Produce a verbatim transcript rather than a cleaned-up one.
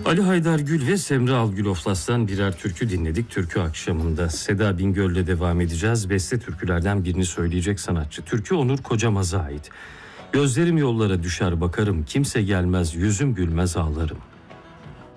Ali Haydar Gül ve Semra Algül Oflas'tan birer türkü dinledik türkü akşamında. Seda Bingöl'le devam edeceğiz. Beste türkülerden birini söyleyecek sanatçı. Türkü Onur Kocamaz'a ait. Gözlerim yollara düşer bakarım, kimse gelmez yüzüm gülmez ağlarım.